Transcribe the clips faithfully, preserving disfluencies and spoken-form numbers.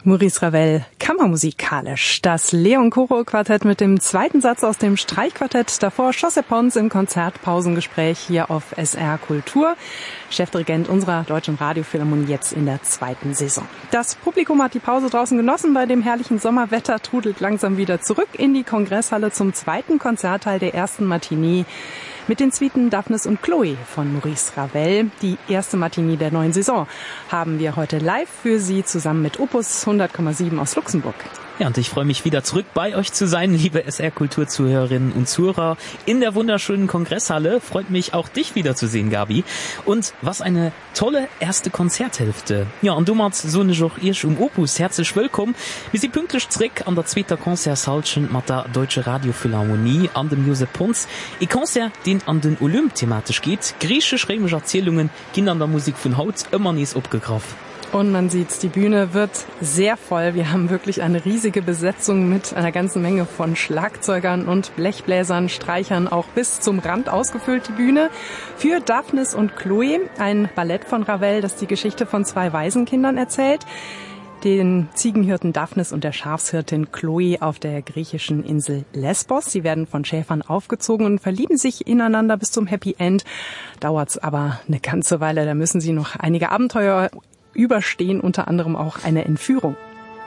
Maurice Ravel, kammermusikalisch. Das Leon Choro Quartett mit dem zweiten Satz aus dem Streichquartett. Davor José Pons im Konzertpausengespräch hier auf S R Kultur. Chefdirigent unserer Deutschen Radiophilharmonie jetzt in der zweiten Saison. Das Publikum hat die Pause draußen genossen. Bei dem herrlichen Sommerwetter trudelt langsam wieder zurück in die Kongresshalle zum zweiten Konzertteil der ersten Matinee mit den Suiten Daphnis und Chloe von Maurice Ravel. Die erste Matinee der neuen Saison haben wir heute live für Sie zusammen mit Opus hundert Komma sieben aus Luxemburg. Ja, und ich freue mich wieder zurück bei euch zu sein, liebe S R-Kulturzuhörerinnen und Zuhörer in der wunderschönen Kongresshalle. Freut mich auch dich wiederzusehen, Gabi. Und was eine tolle erste Konzerthälfte. Ja, und du machst so eine auch ihr um Opus. Herzlich willkommen. Wir sind pünktlich zurück an der zweiten Konzertsalchen mit der Deutsche Radiophilharmonie an dem José Pons. Ein Konzert, den an den Olymp thematisch geht. Griechisch-römische Erzählungen gehen an der Musik von Haut immer nie abgegriffen. Und man sieht's, die Bühne wird sehr voll. Wir haben wirklich eine riesige Besetzung mit einer ganzen Menge von Schlagzeugern und Blechbläsern, Streichern, auch bis zum Rand ausgefüllt die Bühne. Für Daphnis und Chloe, ein Ballett von Ravel, das die Geschichte von zwei Waisenkindern erzählt. Den Ziegenhirten Daphnis und der Schafshirtin Chloe auf der griechischen Insel Lesbos. Sie werden von Schäfern aufgezogen und verlieben sich ineinander bis zum Happy End. Dauert's aber eine ganze Weile, da müssen sie noch einige Abenteuer überstehen, unter anderem auch eine Entführung.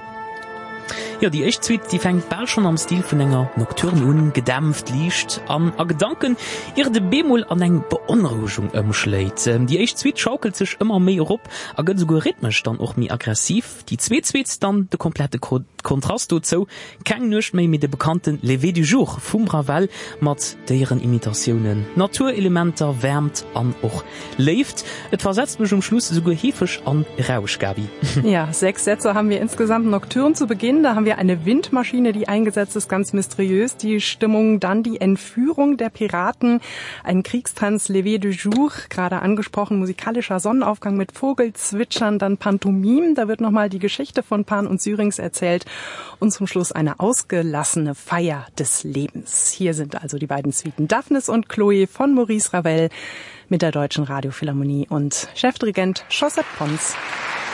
Ja, die erste Suite, die fängt bald schon am Stil von einer Nocturne an, gedämpft, liegt, an a Gedanken, ihr de Bemol an eng Beunruhigung umschlägt. Ähm, die erste Suite schaukelt sich immer mehr rup, a geht sogar rhythmisch dann auch mehr aggressiv. Die zweite Suite dann der komplette Ko- Kontrast dazu, kein nicht mehr mit der bekannten Levé du Jour vom Ravel, mit deren Imitationen. Naturelementer wärmt an auch lebt. Es versetzt mich am Schluss sogar häufig an Rausch, Gabi. Ja, sechs Sätze haben wir insgesamt. Nocturne zu Beginn, da haben wir eine Windmaschine, die eingesetzt ist, ganz mysteriös. Die Stimmung, dann die Entführung der Piraten, ein Kriegstanz, Levé du Jour, gerade angesprochen, musikalischer Sonnenaufgang mit Vogelzwitschern, dann Pantomime, da wird nochmal die Geschichte von Pan und Syrinx erzählt und zum Schluss eine ausgelassene Feier des Lebens. Hier sind also die beiden Suiten Daphnis und Chloe von Maurice Ravel mit der Deutschen Radiophilharmonie und Chefdirigent José Pons.